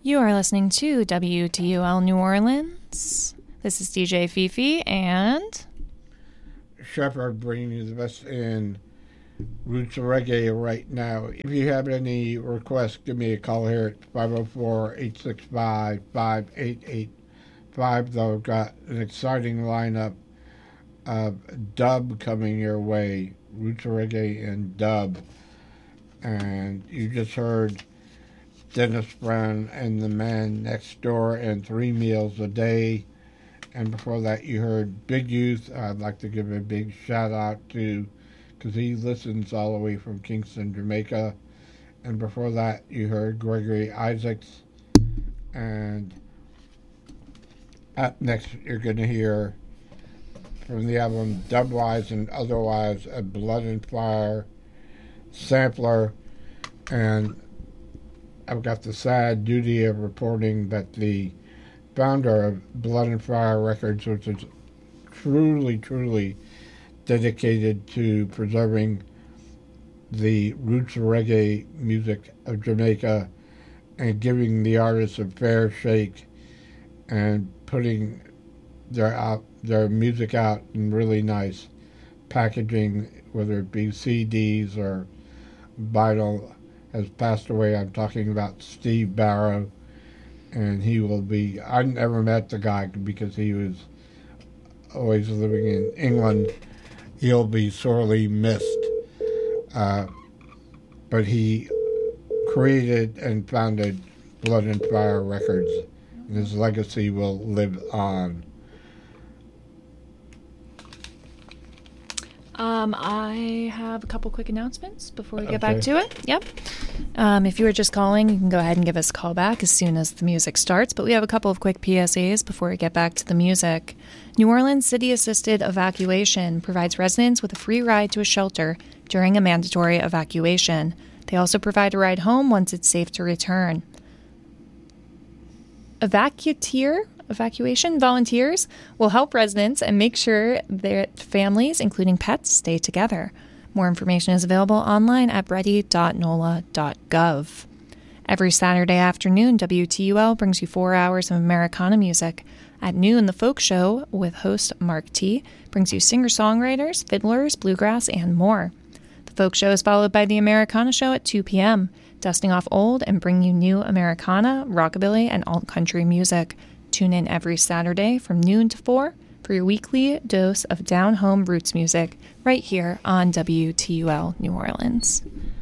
You are listening to WTUL New Orleans. This is DJ Fifi and Shepherd bringing you the best in roots reggae right now. If you have any requests, give me a call here at 504-865-5885. Though, got an exciting lineup of dub coming your way, roots reggae and dub. And you just heard Dennis Brown and the Man Next Door and 3 Meals a Day. And before that, you heard Big Youth. I'd like to give a big shout out to, because he listens all the way from Kingston, Jamaica. And before that, you heard Gregory Isaacs. And up next, you're going to hear from the album Dubwise and Otherwise, a Blood and Fire sampler. And I've got the sad duty of reporting that the founder of Blood and Fire Records, which is truly, truly dedicated to preserving the roots reggae music of Jamaica and giving the artists a fair shake and putting their music out in really nice packaging, whether it be CDs or vinyl, has passed away. I'm talking about Steve Barrow, and he will be, I never met the guy because he was always living in England. He'll be sorely missed. But he created and founded Blood and Fire Records, and his legacy will live on. I have a couple quick announcements before we get back to it. Yep. If you were just calling, you can go ahead and give us a call back as soon as the music starts. But we have a couple of quick PSAs before we get back to the music. New Orleans City Assisted Evacuation provides residents with a free ride to a shelter during a mandatory evacuation. They also provide a ride home once it's safe to return. Evacuation volunteers will help residents and make sure their families, including pets, stay together. More information is available online at ready.nola.gov. Every Saturday afternoon, WTUL brings you 4 hours of Americana music. At noon, the Folk Show with host Mark T. brings you singer-songwriters, fiddlers, bluegrass, and more. The Folk Show is followed by the Americana Show at 2 p.m., dusting off old and bringing you new Americana, rockabilly, and alt-country music. Tune in every Saturday from noon to 4 for your weekly dose of down-home roots music right here on WTUL New Orleans.